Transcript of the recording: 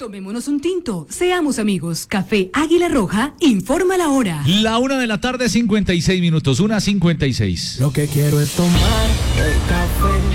Tomémonos un tinto, seamos amigos. Café Águila Roja, informa la hora. La 1:56 PM, 1:56. Lo que quiero es tomar el café.